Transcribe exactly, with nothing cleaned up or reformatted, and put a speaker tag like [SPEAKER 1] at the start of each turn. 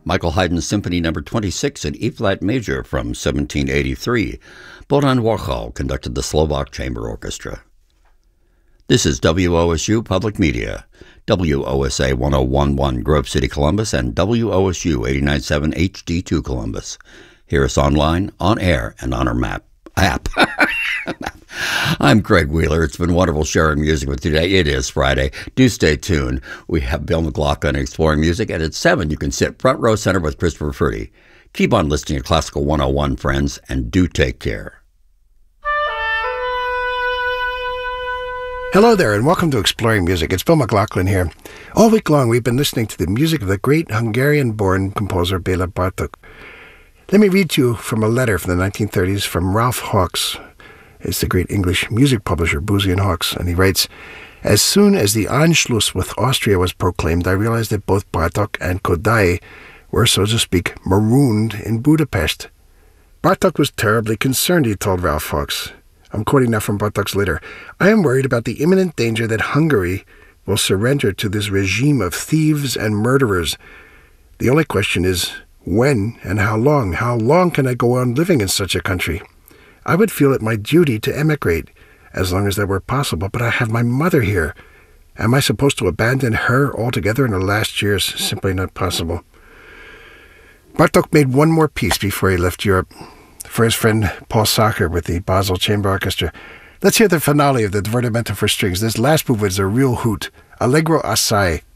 [SPEAKER 1] Michael Haydn's Symphony Number twenty-six in E-flat major from seventeen eighty-three. Boran Warchal conducted the Slovak Chamber Orchestra. This is W O S U Public Media, W O S A one oh one point one Grove City, Columbus, and W O S U eighty-nine point seven H D two Columbus. Hear us online, on air, and on our map. app. I'm Craig Wheeler. It's been wonderful sharing music with you today. It is Friday. Do stay tuned. We have Bill McLaughlin exploring music, and at seven you can sit front row center with Christopher Ferdy. Keep on listening to Classical one oh one, friends, and do take care.
[SPEAKER 2] Hello there, and welcome to Exploring Music. It's Bill McLaughlin here. All week long, we've been listening to the music of the great Hungarian-born composer Béla Bartók. Let me read to you from a letter from the nineteen thirties from Ralph Hawkes. It's the great English music publisher, Boosey and Hawkes, and he writes, "As soon as the Anschluss with Austria was proclaimed, I realized that both Bartók and Kodály were, so to speak, marooned in Budapest. Bartók was terribly concerned," he told Ralph Hawkes. I'm quoting now from Bartók's letter. "I am worried about the imminent danger that Hungary will surrender to this regime of thieves and murderers. The only question is, when and how long? How long can I go on living in such a country? I would feel it my duty to emigrate, as long as that were possible, but I have my mother here. Am I supposed to abandon her altogether in her last years? Simply not possible." Bartók made one more piece before he left Europe, for his friend Paul Sacher with the Basel Chamber Orchestra. Let's hear the finale of the Divertimento for strings. This last movement is a real hoot. Allegro assai.